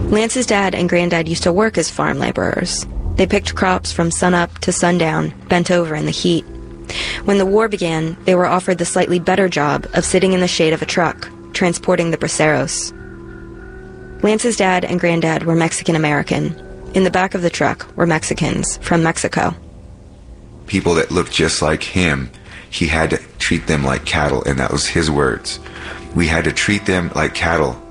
Lance's dad and granddad used to work as farm laborers. They picked crops from sunup to sundown, bent over in the heat. When the war began, they were offered the slightly better job of sitting in the shade of a truck, transporting the braceros. Lance's dad and granddad were Mexican-American. In the back of the truck were Mexicans from Mexico. People that looked just like him, he had to treat them like cattle, and that was his words. We had to treat them like cattle